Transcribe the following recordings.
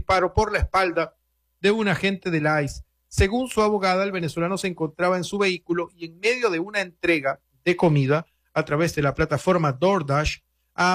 disparo por la espalda de un agente del ICE. Según su abogada, el venezolano se encontraba en su vehículo y en medio de una entrega de comida a través de la plataforma DoorDash a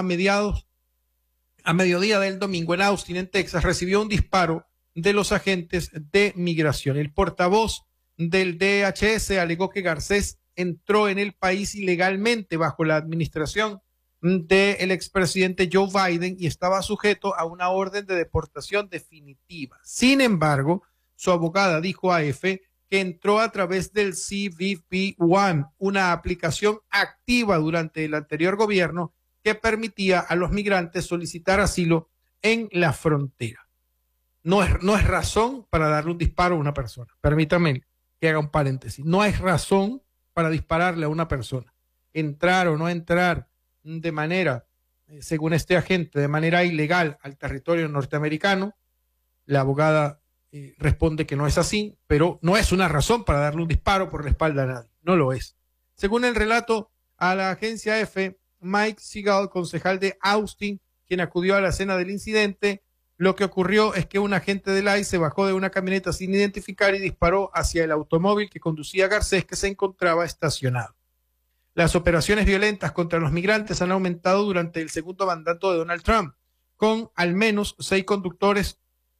mediodía del domingo en Austin, en Texas, recibió un disparo de los agentes de migración. El portavoz del DHS alegó que Garcés entró en el país ilegalmente bajo la administración del expresidente Joe Biden y estaba sujeto a una orden de deportación definitiva. Sin embargo, su abogada dijo a EFE que entró a través del CBP One, una aplicación activa durante el anterior gobierno que permitía a los migrantes solicitar asilo en la frontera. No es razón para darle un disparo a una persona. Permítame que haga un paréntesis. No hay razón para dispararle a una persona. Entrar o no entrar de manera, según este agente, de manera ilegal al territorio norteamericano. La abogada responde que no es así, pero no es una razón para darle un disparo por la espalda a nadie. No lo es. Según el relato a la agencia EFE, Mike Segal, concejal de Austin, quien acudió a la escena del incidente, lo que ocurrió es que un agente del ICE se bajó de una camioneta sin identificar y disparó hacia el automóvil que conducía Garcés, que se encontraba estacionado. Las operaciones violentas contra los migrantes han aumentado durante el segundo mandato de Donald Trump, con al menos 6 conductores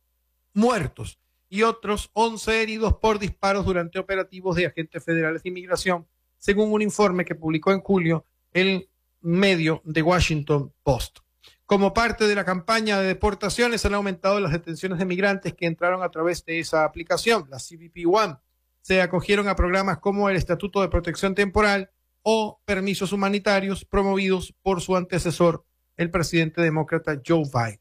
muertos y otros 11 heridos por disparos durante operativos de agentes federales de inmigración, según un informe que publicó en julio el medio de Washington Post. Como parte de la campaña de deportaciones, han aumentado las detenciones de migrantes que entraron a través de esa aplicación, la CBP One. Se acogieron a programas como el Estatuto de Protección Temporal o permisos humanitarios promovidos por su antecesor, el presidente demócrata Joe Biden.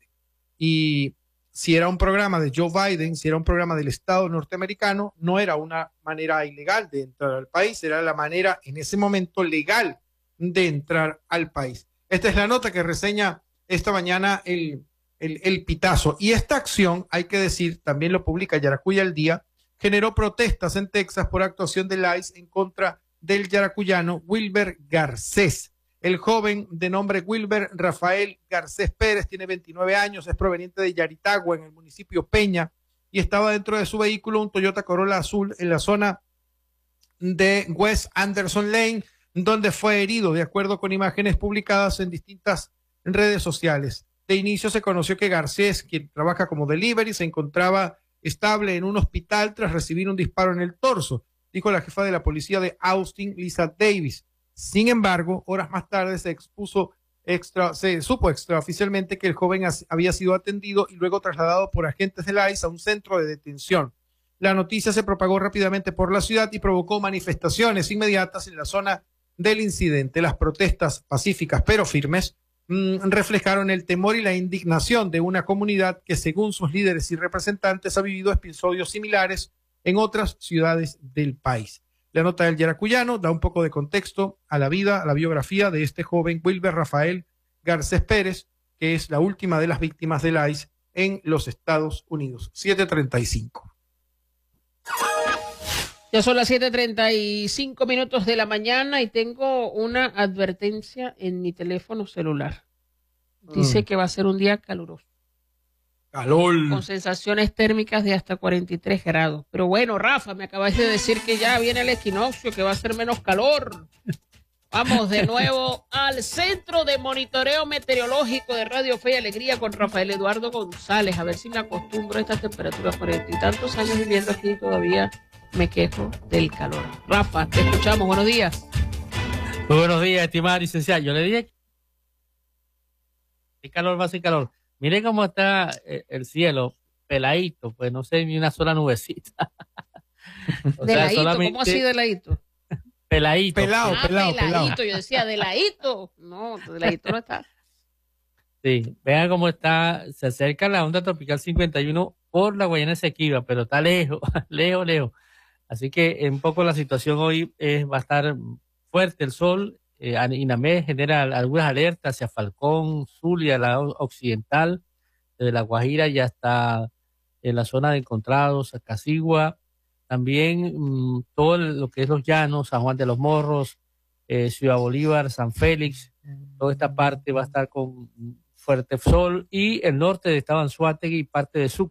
Y si era un programa de Joe Biden, si era un programa del Estado norteamericano, no era una manera ilegal de entrar al país, era la manera en ese momento legal de entrar al país. Esta es la nota que reseña esta mañana el Pitazo. Y esta acción, hay que decir, también lo publica Yaracuya al Día, generó protestas en Texas por actuación del ICE en contra del yaracuyano Wilber Garcés. El joven de nombre Wilber Rafael Garcés Pérez tiene 29 años, es proveniente de Yaritagua, en el municipio Peña, y estaba dentro de su vehículo un Toyota Corolla azul en la zona de West Anderson Lane, donde fue herido, de acuerdo con imágenes publicadas en distintas redes sociales. De inicio se conoció que Garcés, quien trabaja como delivery, se encontraba estable en un hospital tras recibir un disparo en el torso, dijo la jefa de la policía de Austin, Lisa Davis. Sin embargo, horas más tarde se supo extraoficialmente que el joven había sido atendido y luego trasladado por agentes del ICE a un centro de detención. La noticia se propagó rápidamente por la ciudad y provocó manifestaciones inmediatas en la zona del incidente. Las protestas pacíficas pero firmes reflejaron el temor y la indignación de una comunidad que, según sus líderes y representantes, ha vivido episodios similares en otras ciudades del país. La nota del Yaracuyano da un poco de contexto a la vida, a la biografía de este joven Wilber Rafael Garcés Pérez, que es la última de las víctimas del ICE en los Estados Unidos. 7:35. Ya son las 7:35 de la mañana y tengo una advertencia en mi teléfono celular. Dice que va a ser un día caluroso. Calor. Con sensaciones térmicas de hasta 43 grados. Pero bueno, Rafa, me acabas de decir que ya viene el equinoccio, que va a ser menos calor. Vamos de nuevo al Centro de Monitoreo Meteorológico de Radio Fe y Alegría con Rafael Eduardo González. A ver si me acostumbro a estas temperaturas. 40 y tantos años viviendo aquí todavía me quejo del calor. Rafa, te escuchamos. Buenos días. Muy buenos días, estimada licenciada. Yo le dije que calor va a ser calor. Mire cómo está el cielo, peladito, pues no sé, ni una sola nubecita. ¿De ladito? ¿Cómo así de ladito? Peladito. Peladito. Yo decía, de ladito. No, de ladito no está. Sí, vean cómo está, se acerca la onda tropical 51 por la Guayana Esequiba, pero está lejos, lejos. Así que un poco la situación hoy va a estar fuerte el sol. INAMED genera algunas alertas hacia Falcón, Zulia, la occidental, desde La Guajira ya hasta en la zona de Encontrados, Cacigua, también todo lo que es los llanos, San Juan de los Morros, Ciudad Bolívar, San Félix, toda esta parte va a estar con fuerte sol, y el norte de Tabanzuategui y parte de Sucre